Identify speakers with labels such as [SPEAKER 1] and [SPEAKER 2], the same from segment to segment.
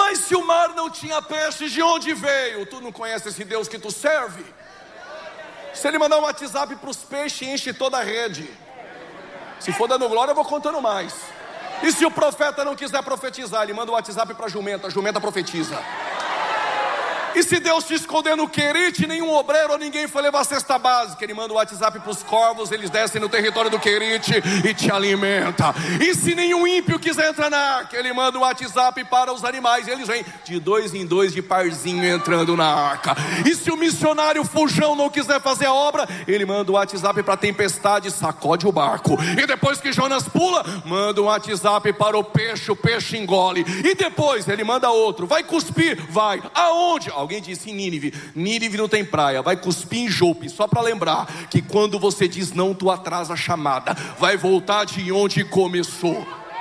[SPEAKER 1] Mas se o mar não tinha peixes, de onde veio? Tu não conhece esse Deus que tu serve? Se ele mandar um WhatsApp para os peixes, enche toda a rede. Se for dando glória, eu vou contando mais. E se o profeta não quiser profetizar, ele manda um WhatsApp para a jumenta profetiza. E se Deus te esconder no Querite, nenhum obreiro ou ninguém foi levar a cesta básica, ele manda o WhatsApp para os corvos, eles descem no território do Querite e te alimenta. E se nenhum ímpio quiser entrar na arca, ele manda um WhatsApp para os animais, eles vêm de 2 em 2 de parzinho entrando na arca. E se o missionário fujão não quiser fazer a obra, ele manda um WhatsApp para a tempestade, sacode o barco. E depois que Jonas pula, manda um WhatsApp para o peixe engole. E depois ele manda outro, vai cuspir, vai, aonde? Alguém disse em Nínive. Nínive não tem praia, vai cuspir em Jope. Só para lembrar que quando você diz não, tu atrasa a chamada. Vai voltar de onde começou.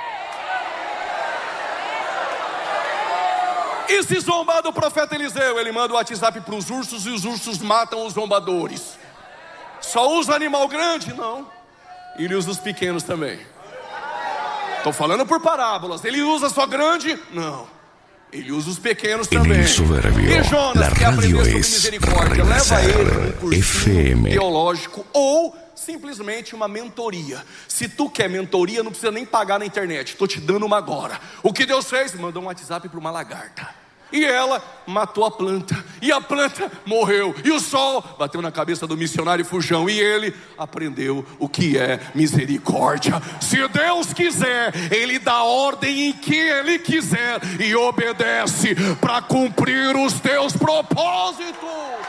[SPEAKER 1] E se zombar do profeta Eliseu, ele manda o WhatsApp para os ursos e os ursos matam os zombadores. Só usa animal grande? Não. Ele usa os pequenos também. Estou falando por parábolas. Ele usa só grande? Não. Ele usa os pequenos também. E Jonas, que aprendeu sobre misericórdia, leva ele um cursinho teológico ou simplesmente uma mentoria. Se tu quer mentoria, não precisa nem pagar na internet. Estou te dando uma agora. O que Deus fez? Mandou um WhatsApp para uma lagarta. E ela matou a planta. E a planta morreu. E o sol bateu na cabeça do missionário fujão. E ele aprendeu o que é misericórdia. Se Deus quiser, Ele dá ordem em que Ele quiser. E obedece para cumprir os teus propósitos.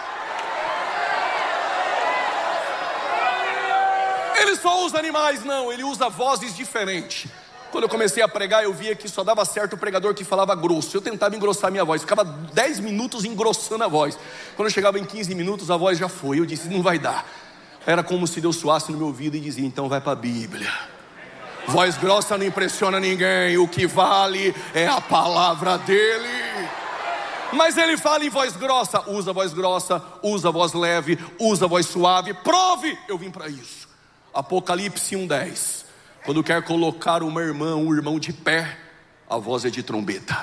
[SPEAKER 1] Ele só usa animais? Não, ele usa vozes diferentes. Quando eu comecei a pregar, eu via que só dava certo o pregador que falava grosso. Eu tentava engrossar minha voz, ficava 10 minutos engrossando a voz. Quando eu chegava em 15 minutos, a voz já foi. Eu disse, não vai dar. Era como se Deus soasse no meu ouvido e dizia, então vai para a Bíblia. Voz grossa não impressiona ninguém. O que vale é a palavra dele. Mas ele fala em voz grossa, usa voz leve, usa voz suave. Prove, eu vim para isso. Apocalipse 1:10. Quando quer colocar uma irmã, um irmão de pé, a voz é de trombeta.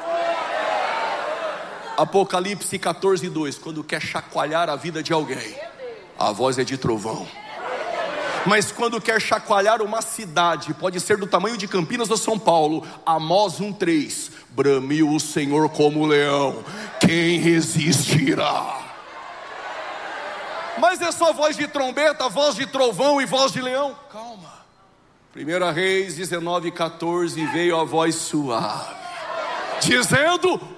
[SPEAKER 1] Apocalipse 14:2. Quando quer chacoalhar a vida de alguém, a voz é de trovão. Mas quando quer chacoalhar uma cidade, pode ser do tamanho de Campinas ou São Paulo, Amós 1:3. Bramiu o Senhor como leão, quem resistirá? Mas é só voz de trombeta, voz de trovão e voz de leão? Calma. 1 Reis 19:14, veio a voz suave, dizendo,